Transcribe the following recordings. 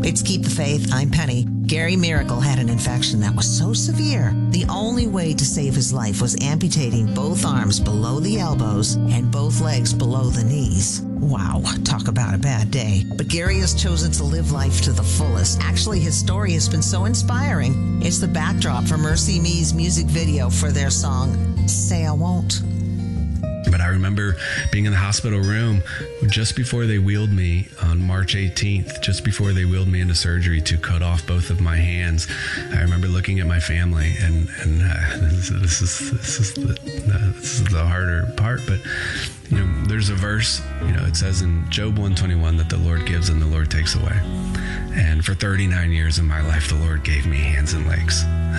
It's Keep the Faith. I'm Penny. Gary Miracle had an infection that was so severe, the only way to save his life was amputating both arms below the elbows and both legs below the knees. Wow, talk about a bad day. But Gary has chosen to live life to the fullest. Actually, his story has been so inspiring. It's the backdrop for Mercy Me's music video for their song, Say I Won't. But I remember being in the hospital room just before they wheeled me on March 18th, just before they wheeled me into surgery to cut off both of my hands. I remember looking at my family, and this is the harder part. But there's a verse. It says in Job 121 that the Lord gives and the Lord takes away. And for 39 years of my life, the Lord gave me hands and legs.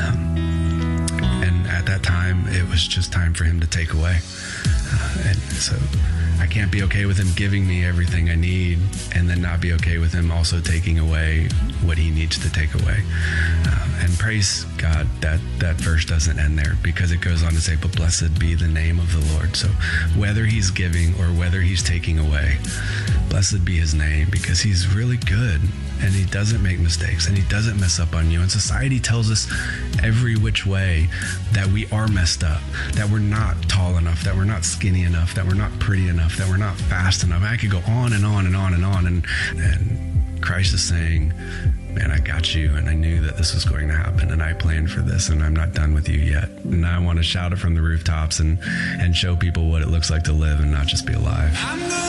And at that time, it was just time for Him to take away. And so I can't be okay with Him giving me everything I need and then not be okay with Him also taking away what He needs to take away. And praise God that verse doesn't end there, because it goes on to say, but blessed be the name of the Lord. So whether He's giving or whether He's taking away, blessed be His name, because He's really good and He doesn't make mistakes and He doesn't mess up on you. And society tells us every which way that we are messed up, that we're not tall enough, that we're not skinny enough, that we're not pretty enough, that we're not fast enough. I could go on and on and on and on. And Christ is saying, man, I got you, and I knew that this was going to happen, and I planned for this, and I'm not done with you yet. And I want to shout it from the rooftops and show people what it looks like to live and not just be alive.